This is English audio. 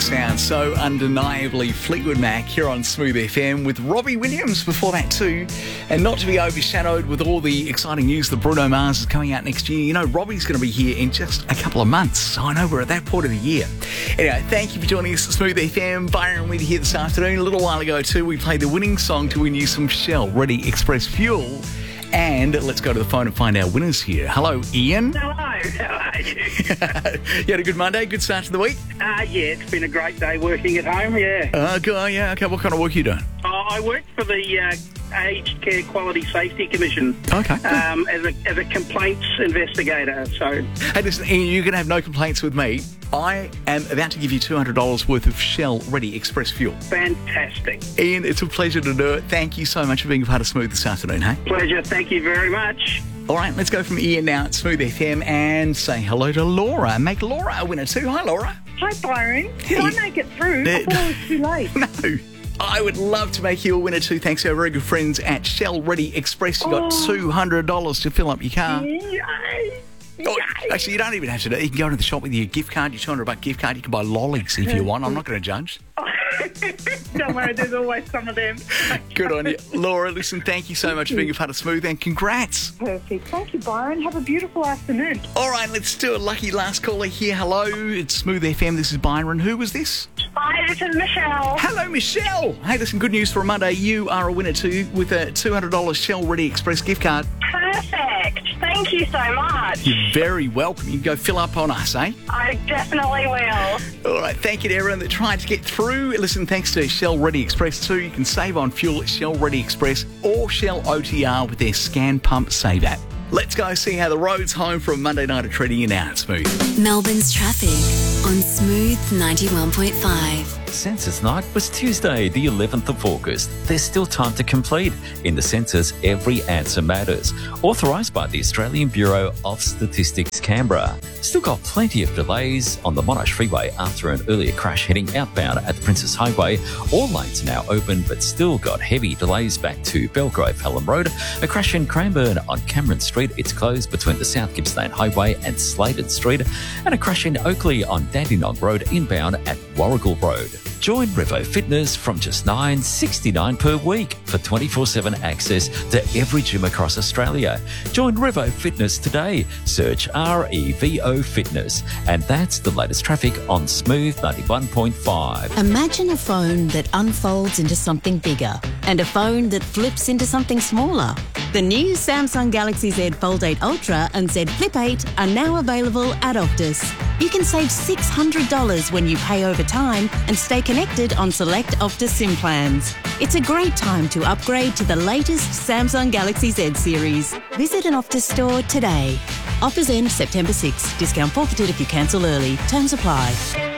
sound so undeniably Fleetwood Mac here on Smooth FM with Robbie Williams before that too. And not to be overshadowed with all the exciting news that Bruno Mars is coming out next year. You know, Robbie's going to be here in just a couple of months. So I know we're at that point of the year. Anyway, thank you for joining us at Smooth FM. Byron with you here this afternoon. A little while ago too, we played the winning song to win you some Shell Ready Express fuel. And let's go to the phone and find our winners here. Hello, Ian. Hello, how are you? You had a good Monday, good start to the week? Yeah, it's been a great day working at home, yeah. Okay, what kind of work are you doing? I work for the Aged Care Quality Safety Commission. Okay. As a complaints investigator, so... Hey, listen, Ian, you can have no complaints with me. I am about to give you $200 worth of Shell Ready Express fuel. Fantastic. Ian, it's a pleasure to do it. Thank you so much for being a part of Smooth this afternoon, hey? Pleasure, thank you very much. All right, let's go from Ian now at Smooth FM and say hello to Laura. Make Laura a winner too. Hi, Laura. Hi, Byron. Did I make it through? I thought it was too late. No. I would love to make you a winner too, thanks to our very good friends at Shell Ready Express. You got $200 to fill up your car. Yay. Oh, actually, you don't even have to do it. You can go into the shop with your gift card, your $200 gift card. You can buy lollies if you want. I'm not going to judge. Don't worry, there's always some of them. Good on you. Laura, listen, thank you so much for being a part of Smooth and congrats. Perfect. Thank you, Byron. Have a beautiful afternoon. All right, let's do a lucky last caller here. Hello, it's Smooth FM. This is Byron. Who was this? Hi, this is Michelle. Hello, Michelle. Hey, listen, good news for a Monday. You are a winner too with a $200 Shell Ready Express gift card. Perfect. Thank you so much. You're very welcome. You can go fill up on us, eh? I definitely will. All right, thank you to everyone that tried to get through. Listen, thanks to Shell Ready Express too, you can save on fuel at Shell Ready Express or Shell OTR with their Scan Pump Save app. Let's go see how the roads home from Monday night are treating you now at Smooth. Melbourne's traffic on Smooth 91.5. Census night was Tuesday, the 11th of August. There's still time to complete. In the census, every answer matters. Authorised by the Australian Bureau of Statistics, Canberra. Still got plenty of delays on the Monash Freeway after an earlier crash heading outbound at the Princess Highway. All lanes are now open, but still got heavy delays back to Belgrave Hallam Road. A crash in Cranbourne on Cameron Street. It's closed between the South Gippsland Highway and Sladen Street. And a crash in Oakley on Dandenong Road inbound at Warrigal Road. Join Revo Fitness from just $9.69 per week for 24/7 access to every gym across Australia. Join Revo Fitness today. Search REVO Fitness. And that's the latest traffic on Smooth 91.5. Imagine a phone that unfolds into something bigger and a phone that flips into something smaller. The new Samsung Galaxy Z Fold 8 Ultra and Z Flip 8 are now available at Optus. You can save $600 when you pay over time and stay connected on select Optus SIM plans. It's a great time to upgrade to the latest Samsung Galaxy Z series. Visit an Optus store today. Offers end September 6. Discount forfeited if you cancel early. Terms apply.